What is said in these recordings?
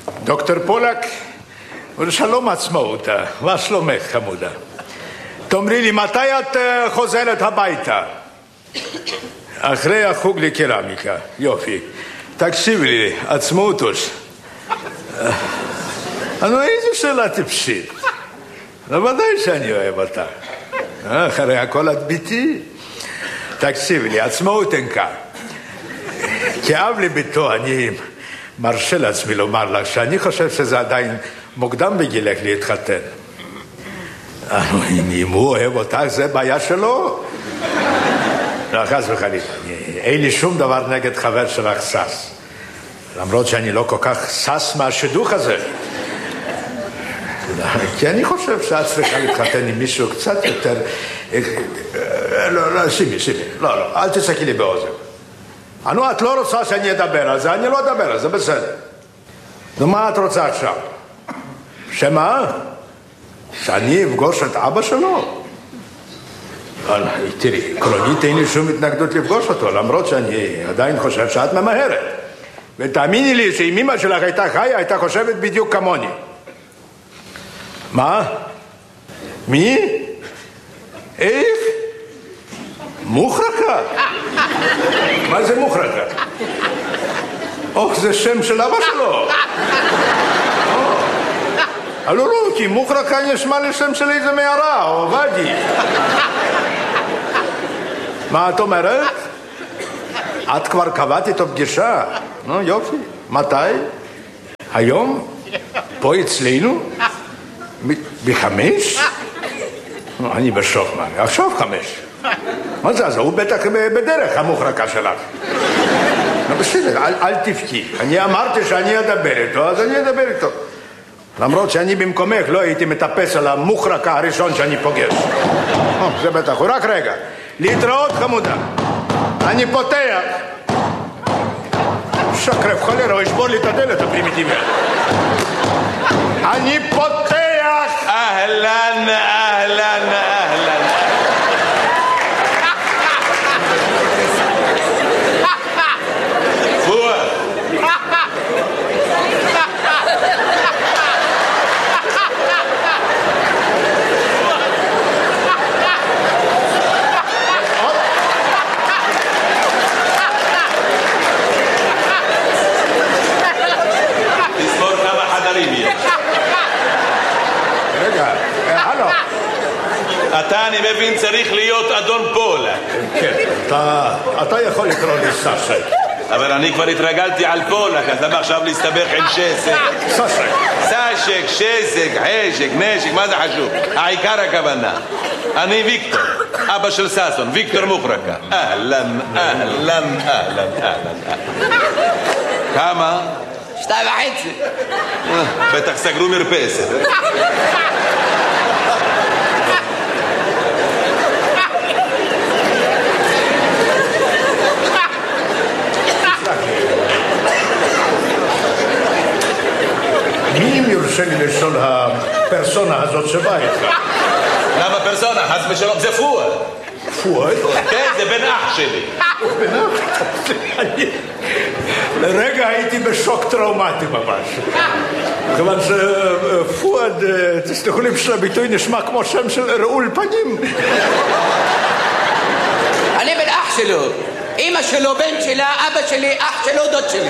דוקטור פולק, שלום עצמאות, מה שלומך חמודה? תאמרי לי, מתי את חוזרת הביתה? אחרי החוג לקרמיקה, יופי. תקשיבי לי, עצמאותוש. איזו שאלה טיפשית. ודאי שאני אוהב אותה. אחרי הכל את ביתי. תקשיבי לי, עצמאות אינקה. כאב לי ביתו, אני מרשה לעצמי לומר לך שאני חושב שזה עדיין מוקדם בגילך להתחתן. אם הוא אוהב אותך, זה בעיה שלו. לא, חס וחלילה. אין לי שום דבר נגד חבר שלך סס. למרות שאני לא כל כך סס מהשידוך הזה. כי אני חושב שאת צריכה להתחתן עם מישהו קצת יותר... לא, שימי, לא, אל תצחקי לי באוזן. את לא רוצה שאני אדבר על זה, אני לא אדבר על זה, בסדר. נו, מה את רוצה עכשיו? שמה? שאני אפגוש את אבא שלו? תראי, עקרונית אין לי שום התנגדות לפגוש אותו, למרות שאני עדיין חושב שאת ממהרת. ותאמיני לי שאם אמא שלך הייתה חיה, הייתה חושבת בדיוק כמוני. מה? מי? איך? מוחרקה? מה זה מוחרקה? זה שם של אבא שלו. לא, כי מוחרקה נשמע לשם של איזה מערה, או ואדי. מה את אומרת? את כבר קבעת איתו פגישה? יופי. מתי? היום? פה אצלנו? ב5? אני בשוק, מה? עכשיו 5. מה זה? אז הוא בטח בדרך המוחרקה שלך. בסדר, אל תבכי. אני אמרתי שאני אדבר איתו, אז אני אדבר איתו. למרות שאני במקומך לא הייתי מטפס על המוחרקה הראשון שאני פוגש. זה בטח, הוא רק רגע. להתראות חמודה. אני פותח. שקרב חולרה, הוא ישבור לי את הדלת הפרימיטיבית. אני פותח. אהלן. פואד. תספור כמה חדרים יש. רגע, הלו. אתה, אני מבין, צריך להיות אדון פולק. כן, אתה יכול לקרוא לי סשק. אבל אני כבר התרגלתי על פולק, אז למה עכשיו להסתבך עם שזק? סשק, שזק, חשק, נשק, מה זה חשוב? העיקר הכוונה. אני ויקטור, אבא של ססון, ויקטור מוחרקה. אהלן. כמה? 2.5. בטח סגרו מרפסת. מי אם יורשה לי לשאול הפרסונה הזאת שבאה איתך? למה פרסונה? חס ושלום, זה פואד. פואד? כן, זה בן אח שלי. בן אח? לרגע הייתי בשוק טראומטי ממש. כיוון שפואד, תסלחו לי בשביל הביטוי, נשמע כמו שם של רעול פנים. אני בן אח שלו. אמא שלו, בן שלה, אבא שלי, אח שלו, דוד שלי.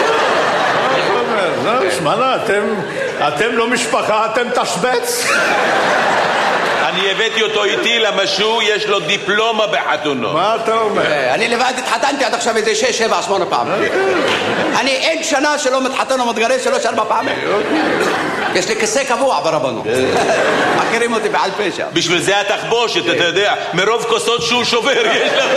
שמענה, אתם לא משפחה, אתם תשבץ. אני הבאתי אותו איתי למשהו, יש לו דיפלומה בחתונות. מה אתה אומר? אני לבד התחתנתי עד עכשיו איזה 6, 7, 8 פעם. אני אין שנה שלא מתחתן או מתגרש 3, 4 פעמים. יש לי כיסא קבוע ברבנות. מכירים אותי בעל פשע. בשביל זה התחבושת, אתה יודע, מרוב כוסות שהוא שובר יש לך.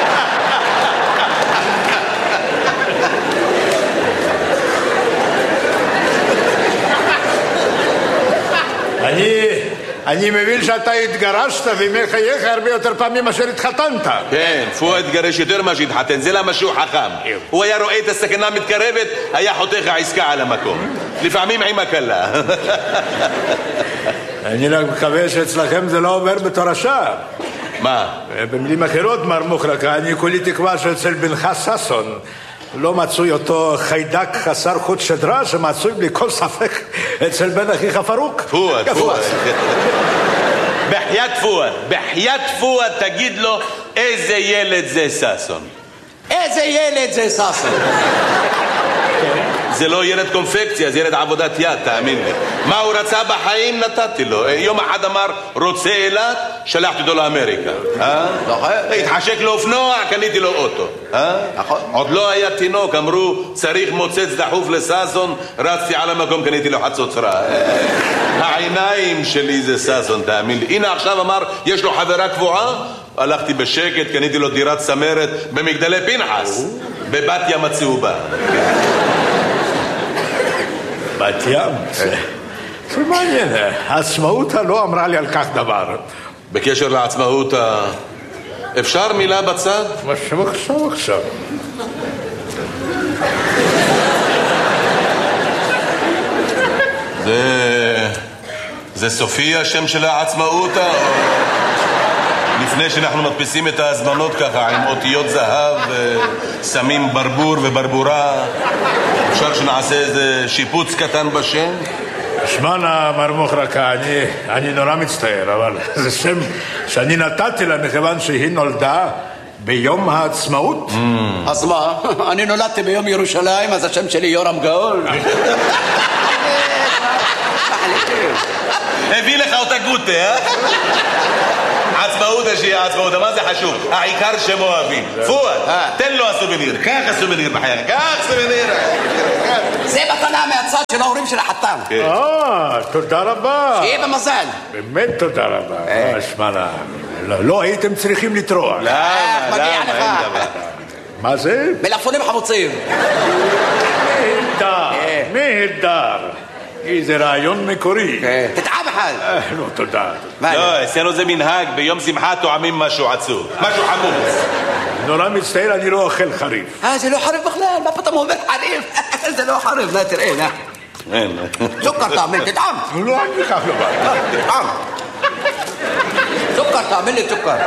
אני מבין שאתה התגרשת ומחייך הרבה יותר פעמים מאשר התחתנת. כן, פואד התגרש יותר מה שהתחתן, זה למה שהוא חכם. הוא היה רואה את הסכנה מתקרבת, היה חותך העסקה על המקום. לפעמים עם הקלה. אני רק מקווה שאצלכם זה לא עובר בתור השעה. מה? במילים אחרות, מר מוחרקה, אני כולי תקווה שאצל בנך ססון לא מצוי אותו חיידק חסר חוט שדרה שמצוי בלי כל ספק אצל בן אחיך פרוק. פואד. בחיית פואד, תגיד לו איזה ילד זה ששון. איזה ילד זה ששון? זה לא ילד קונפקציה, זה ילד עבודת יד, תאמין לי. מה הוא רצה בחיים נתתי לו. יום אחד אמר רוצה אילת, שלחתי אותו לאמריקה. התחשק לו אופנוע, קניתי לו אוטו. עוד לא היה תינוק, אמרו צריך מוצץ דחוף לששון, רצתי על המקום, קניתי לו חצוצרה. העיניים שלי זה ששון, תאמין לי. הנה עכשיו אמר יש לו חברה קבועה, הלכתי בשקט, קניתי לו דירת צמרת במגדלי פנחס, בבת ים הצהובה. בת ים? זה מעניין, העצמאות לא אמרה לי על כך דבר. בקשר לעצמאות, אפשר מילה בצד? עכשיו. זה סופי השם של העצמאות? לפני שאנחנו מדפיסים את ההזמנות ככה עם אותיות זהב, שמים ברבור וברבורה, אפשר שנעשה איזה שיפוץ קטן בשם? שמענה מר מוחרקה, אני נורא מצטער, אבל זה שם שאני נתתי לה מכיוון שהיא נולדה ביום העצמאות. אז מה? אני נולדתי ביום ירושלים, אז השם שלי יורם גאול. הביא לך אותה גוטה, עצמאות שהיא עצמאות, מה זה חשוב? העיקר שהם אוהבים. פואד, תן לו הסובניר, קח הסובניר בחייך, קח סובניר. זה מתנה מהצד של ההורים של החתן. תודה רבה. שיהיה במזל. באמת תודה רבה. שמענה, לא הייתם צריכים לטרוח. מגיע לך. מה זה? מלפפונים חמוצים. נהדר. איזה רעיון מקורי. תטעם אחד. לא, תודה. לא, אצלנו זה מנהג, ביום שמחה טועמים משהו עצוב, משהו חמוץ. נורא מצטער, אני לא אוכל חריף. זה לא חריף בכלל, מה פתאום אומר חריף? זה לא חריף, נה תראה, נה. סוכר תעמל, תטעם. לא, אני כך לא בא. תטעם. סוכר תעמל לי סוכר.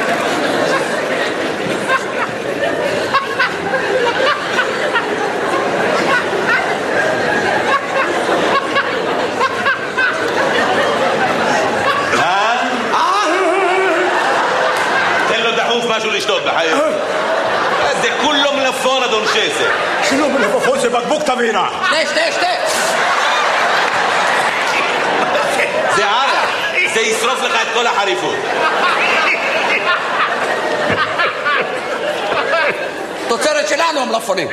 משהו לשתות בחיים. זה כולו מלפון, אדון שסק. שלא מלפפון, זה בקבוק תבינה. שתה. זה ערק, זה ישרוף לך את כל החריפות. תוצרת שלנו המלפונים.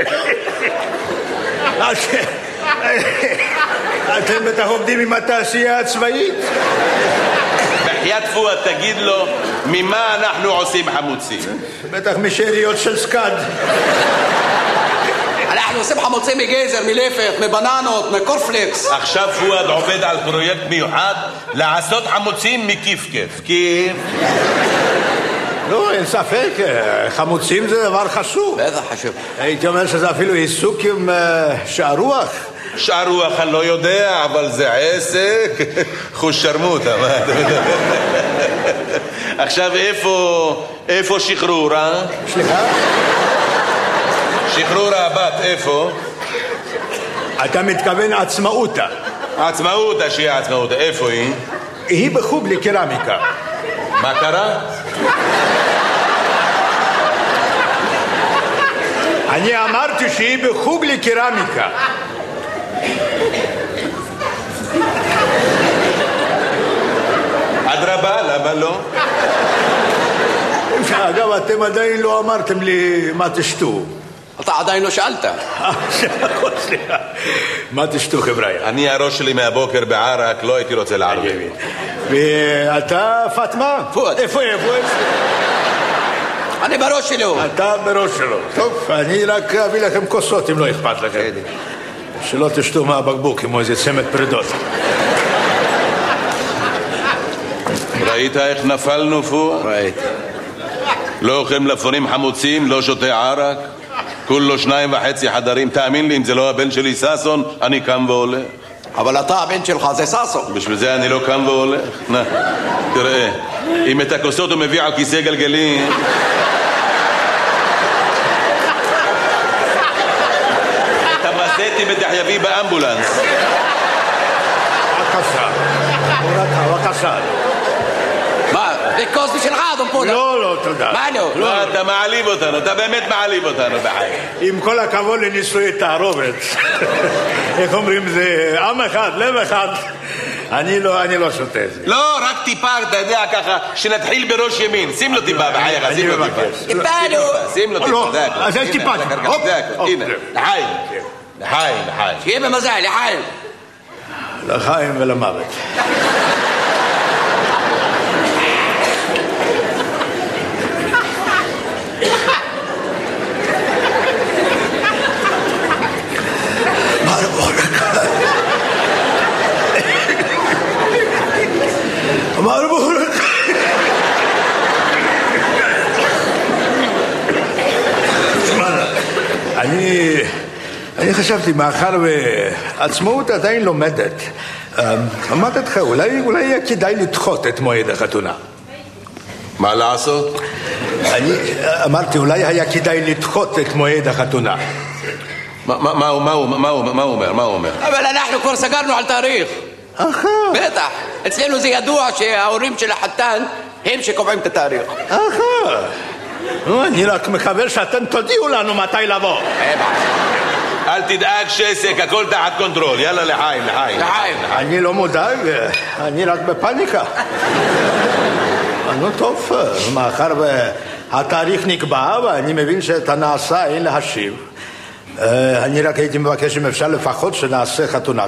אתם בטח עובדים עם התעשייה הצבאית? בחיית פואד, תגיד לו ממה אנחנו עושים חמוצים. בטח משאריות של סקד. אנחנו עושים חמוצים מגזר, מלפת, מבננות, מקורפלקס. עכשיו פואד עובד על פרויקט מיוחד לעשות חמוצים מכיף-כיף. כיף? לא, אין ספק, חמוצים זה דבר חשוב. בטח חשוב. הייתי אומר שזה אפילו עיסוק עם שערוח. שערוח אני לא יודע, אבל זה עסק. חוש שרמוטה. עכשיו איפה שחרורה? סליחה? שחרורה הבת, איפה? אתה מתכוון עצמאותה. עצמאותה, שהיא עצמאותה, איפה היא? היא בחוג לקרמיקה. מה קרה? אני אמרתי שהיא בחוג לקרמיקה. אדרבה, למה לא? אגב, אתם עדיין לא אמרתם לי מה תשתו. אתה עדיין לא שאלת. סליחה. מה תשתו, חבר'ה? אני הראש שלי מהבוקר בערק, לא הייתי רוצה לערבי. ואתה, פטמה? פואד. איפה? אני בראש שלו. אתה בראש שלו. טוב, אני רק אביא לכם כוסות אם לא אכפת לכם. שלא תשתו מהבקבוק כמו איזה צמד פרידות. ראית איך נפלנו פואד? ראיתי. לא אוכל מלפפונים חמוצים, לא שותה ערק, כולו 2.5 חדרים. תאמין לי, אם זה לא הבן שלי ששון, אני קם והולך. אבל אתה הבן שלך זה ששון. בשביל זה אני לא קם והולך. נה, תראה, אם את הכוסות הוא מביא על כיסא גלגלים, הייתי בתחייבי באמבולנס. בבקשה. בבקשה. מה? זה כוס בשבילך, אדון פולק. לא, תודה. מה לא? לא, אתה מעליב אותנו, אתה באמת מעליב אותנו בחיים. עם כל הכבוד לנישואי תערובת. איך אומרים, זה עם אחד, לב אחד. אני לא שותה את זה. לא, רק טיפה, אתה יודע, ככה, שנתחיל בראש ימין. שים לו טיפה בחייך, שים לו טיפה. שים לו טיפה, זה הכל. אז אין טיפה. זה הכל, הנה, לחיים. לחיים. שיהיה במזל, לחיים. לחיים ולמוות. מרבורק. אני חשבתי, מאחר ועצמאות עדיין לומדת, אמרתי לך, אולי יהיה כדאי לדחות את מועד החתונה. מה לעשות? אני אמרתי, אולי היה כדאי לדחות את מועד החתונה. מה הוא אומר? אבל אנחנו כבר סגרנו על תאריך. בטח. אצלנו זה ידוע שההורים של החתן הם שקובעים את התאריך. אני רק מקווה שאתם תודיעו לנו מתי לבוא. אל תדאג שסק, הכל תחת קונטרול. יאללה לחיים. אני לא מודאג, אני רק בפניקה. נו טוב, מאחר והתאריך נקבע ואני מבין שאת הנעשה אין להשיב, אני רק הייתי מבקש אם אפשר לפחות שנעשה חתונה